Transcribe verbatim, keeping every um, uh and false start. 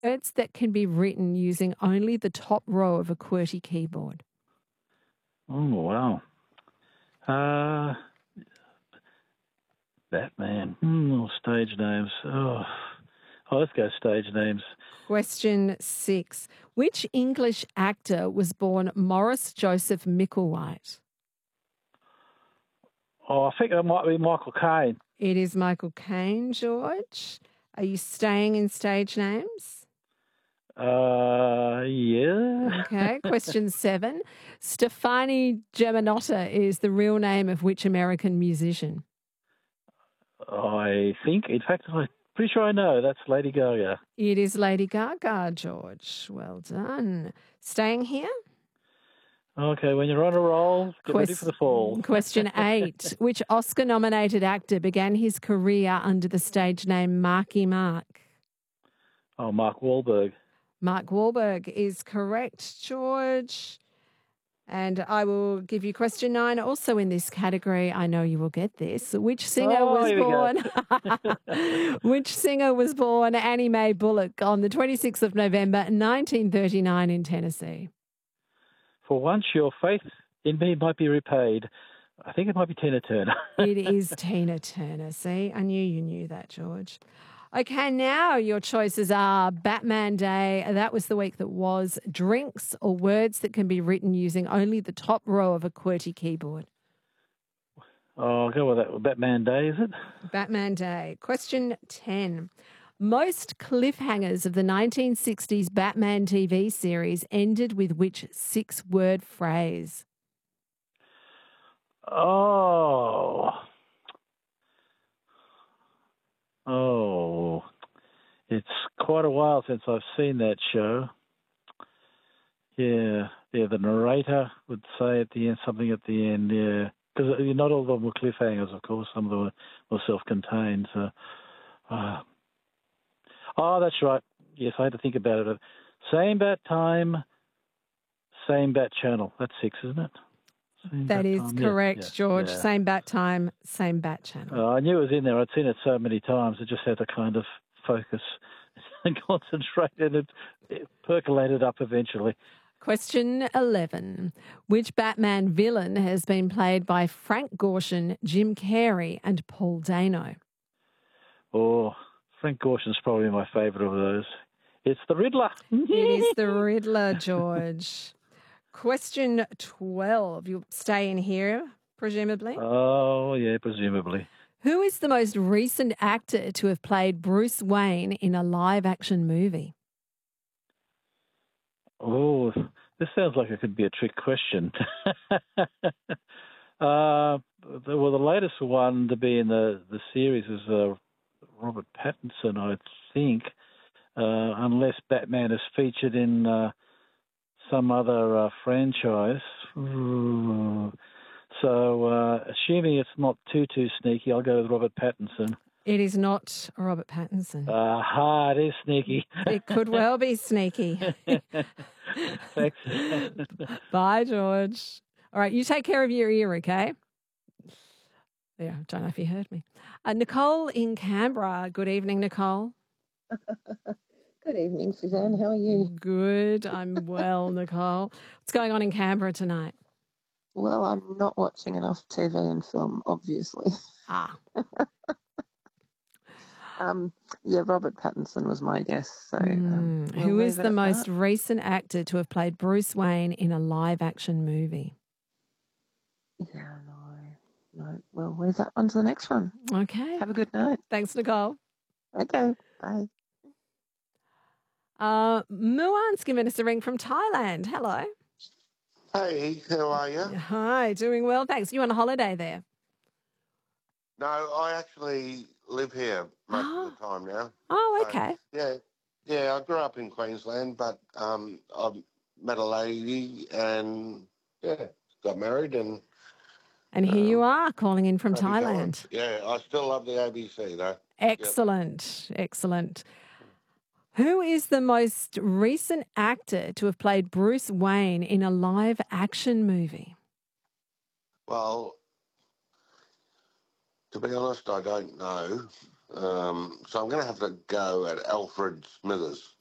words that can be written using only the top row of a QWERTY keyboard? Oh, wow. Uh, Batman. Hmm, stage names. Oh. oh, let's go stage names. Question six. Which English actor was born Morris Joseph Micklewhite? Oh, I think it might be Michael Caine. It is Michael Caine, George. Are you staying in stage names? Uh, yeah. Okay. Question seven. Stefani Germanotta is the real name of which American musician? I think, in fact, I'm pretty sure I know. That's Lady Gaga. It is Lady Gaga, George. Well done. Staying here? Okay, when you're on a roll, get ready for the fall. Question eight. Which Oscar-nominated actor began his career under the stage name Marky Mark? Oh, Mark Wahlberg. Mark Wahlberg is correct, George. And I will give you question nine, also in this category. I know you will get this. Which singer Oh, was here we born? Which singer was born Annie Mae Bullock on the twenty-sixth of November, nineteen thirty-nine, in Tennessee? For once, your faith in me might be repaid. I think it might be Tina Turner. It is Tina Turner. See, I knew you knew that, George. Okay, now your choices are Batman Day, that was the week that was, drinks, or words that can be written using only the top row of a QWERTY keyboard. Oh, I'll go with that. Batman Day, is it? Batman Day. Question ten. Most cliffhangers of the nineteen sixties Batman T V series ended with which six-word phrase? Oh. Oh. It's quite a while since I've seen that show. Yeah. Yeah, the narrator would say at the end, something at the end, yeah. Because not all of them were cliffhangers, of course. Some of them were, were self-contained. So, uh, oh, that's right. Yes, I had to think about it. Same bat time, same bat channel. That's six, isn't it? Same That bat is time. correct, yeah, yeah, George. yeah. Same bat time, same bat channel. Uh, I knew it was in there. I'd seen it so many times. I just had to kind of focus and concentrate, and it, it percolated up eventually. Question eleven. Which Batman villain has been played by Frank Gorshin, Jim Carrey, and Paul Dano? Oh, Frank Gorshin's probably my favourite of those. It's the Riddler. It is the Riddler, George. Question twelve. You'll stay in here, presumably. Oh, yeah, presumably. Who is the most recent actor to have played Bruce Wayne in a live-action movie? Oh, this sounds like it could be a trick question. uh, well, the latest one to be in the, the series is uh, Robert Pattinson, I think, uh, unless Batman is featured in uh, some other uh, franchise. Ooh. So, uh, assuming it's not too, too sneaky, I'll go with Robert Pattinson. It is not Robert Pattinson. Aha, uh, it is sneaky. It could well be sneaky. Thanks. Bye, George. All right, you take care of your ear, okay? Yeah, I don't know if you heard me. Uh, Nicole in Canberra. Good evening, Nicole. Good evening, Suzanne. How are you? Good. I'm well, Nicole. What's going on in Canberra tonight? Well, I'm not watching enough T V and film, obviously. Ah. um, yeah, Robert Pattinson was my guess. So, mm. um, we'll Who is leave it the at most that. recent actor to have played Bruce Wayne in a live-action movie? Yeah, no, no. We'll leave that one to the next one. Okay. Have a good night. Thanks, Nicole. Okay, bye. Uh, Muan's given us a ring from Thailand. Hello. Hey, how are you? Hi, doing well, thanks. You on a holiday there? No, I actually live here most Oh. of the time now. Oh, So, okay. yeah, yeah. I grew up in Queensland, but um, I met a lady and yeah, got married and. And here um, you are calling in from happy Thailand. times. Yeah, I still love the A B C though. Excellent, excellent. Who is the most recent actor to have played Bruce Wayne in a live-action movie? Well, to be honest, I don't know. Um, so I'm going to have to go at Alfred Smithers.